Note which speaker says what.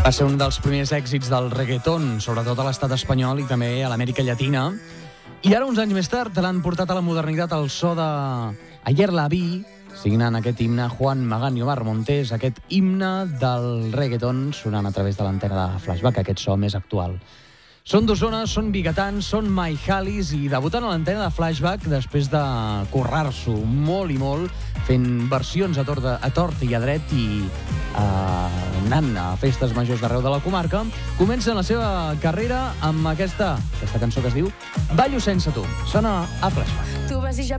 Speaker 1: Va ser un dels primers èxits del reggaeton, sobretot a l'estat espanyol i també a l'Amèrica Llatina. I ara, uns anys més tard, l'han portat a la modernitat al so de Ayer la vi, signant aquest himne Juan Magán i Omar Montes, aquest himne del reggaeton sonant a través de l'antena de Flashback, aquest so més actual. Són d'Osona, són biguetans, són maijalis i debutant a l'antena de Flashback després de currar-s'ho molt i molt, fent versions a tort i a dret i anant a festes majors d'arreu de la comarca, comencen la seva carrera amb aquesta cançó que es diu Ballo sense tu. Sona a Flashback.
Speaker 2: Tu vas i ja